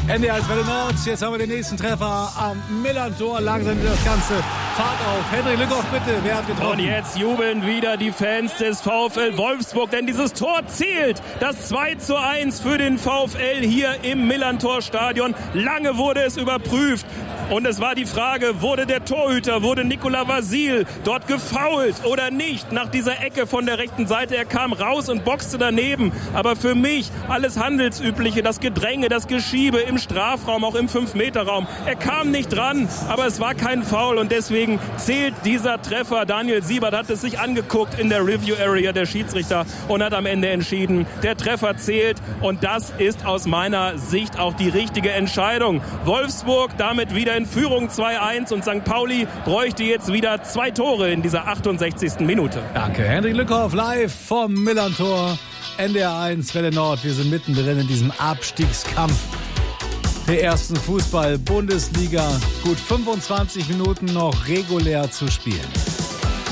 NDR Welle Nord, jetzt haben wir den nächsten Treffer am Millerntor. Langsam wird das Ganze Fahrt auf. Henrik Lückhoff, bitte, wer hat getroffen? Und jetzt jubeln wieder die Fans des VfL Wolfsburg, denn dieses Tor zählt. Das 2:1 für den VfL hier im Millerntor-Stadion. Lange wurde es überprüft. Und es war die Frage, wurde der Torhüter, wurde Nicolas Vasil dort gefoult oder nicht? Nach dieser Ecke von der rechten Seite, er kam raus und boxte daneben. Aber für mich alles Handelsübliche, das Gedränge, das Geschiebe im Strafraum, auch im 5-Meter-Raum. Er kam nicht dran, aber es war kein Foul und deswegen zählt dieser Treffer. Daniel Siebert hat es sich angeguckt in der Review-Area, der Schiedsrichter, und hat am Ende entschieden, der Treffer zählt und das ist aus meiner Sicht auch die richtige Entscheidung. Wolfsburg damit wieder in Führung 2:1 und St. Pauli bräuchte jetzt wieder 2 Tore in dieser 68. Minute. Danke, Henrik Lückhoff, live vom Millerntor, NDR1 Welle Nord. Wir sind mittendrin in diesem Abstiegskampf der ersten Fußball-Bundesliga. Gut 25 Minuten noch regulär zu spielen.